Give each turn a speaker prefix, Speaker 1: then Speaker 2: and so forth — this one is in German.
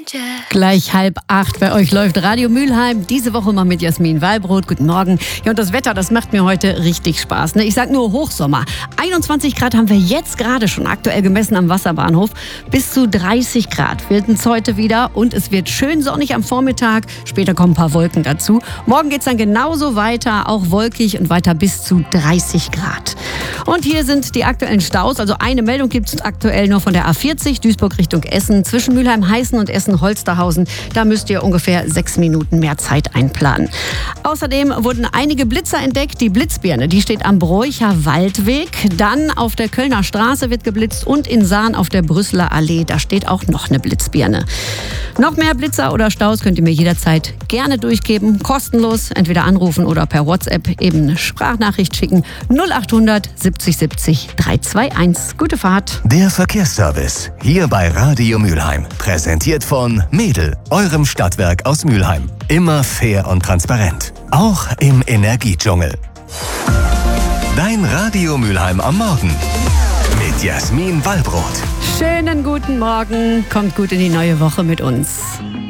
Speaker 1: Gleich 7:30 bei euch läuft Radio Mülheim. Diese Woche mal mit Jasmin Wallbrot. Guten Morgen. Ja, und das Wetter, das macht mir heute richtig Spaß. Ne? Ich sag nur Hochsommer. 21 Grad haben wir jetzt gerade schon aktuell gemessen am Wasserbahnhof. Bis zu 30 Grad werden es heute wieder. Und es wird schön sonnig am Vormittag. Später kommen ein paar Wolken dazu. Morgen geht es dann genauso weiter, auch wolkig und weiter bis zu 30 Grad. Und hier sind die aktuellen Staus. Also eine Meldung gibt es aktuell nur von der A40, Duisburg Richtung Essen. Zwischen Mülheim-Heißen und Essen-Holsterhausen. Da müsst ihr ungefähr 6 Minuten mehr Zeit einplanen. Außerdem wurden einige Blitzer entdeckt. Die Blitzbirne, die steht am Broicher Waldweg. Dann auf der Kölner Straße wird geblitzt und in Sahn auf der Brüsseler Allee. Da steht auch noch eine Blitzbirne. Noch mehr Blitzer oder Staus könnt ihr mir jederzeit gerne durchgeben. Kostenlos, entweder anrufen oder per WhatsApp eben eine Sprachnachricht schicken. 0800 70 70 321. Gute Fahrt.
Speaker 2: Der Verkehrsservice hier bei Radio Mülheim. Präsentiert von Mädel, eurem Stadtwerk aus Mülheim. Immer fair und transparent. Auch im Energiedschungel. Dein Radio Mülheim am Morgen. Mit Jasmin Wallbrot.
Speaker 1: Schönen guten Morgen. Kommt gut in die neue Woche mit uns.